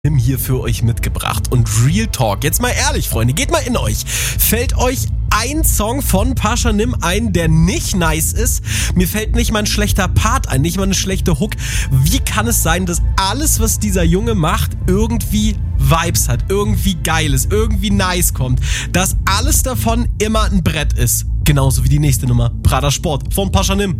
hier für euch mitgebracht. Und Real Talk, jetzt mal ehrlich, Freunde, geht mal in euch. Fällt euch ein Song von Pasha Nim ein, der nicht nice ist? Mir fällt nicht mal ein schlechter Part ein, nicht mal eine schlechte Hook. Wie kann es sein, dass alles, was dieser Junge macht, irgendwie Vibes hat, irgendwie geil ist, irgendwie nice kommt, dass alles davon immer ein Brett ist? Genauso wie die nächste Nummer, Prada Sport von Pasha Nim.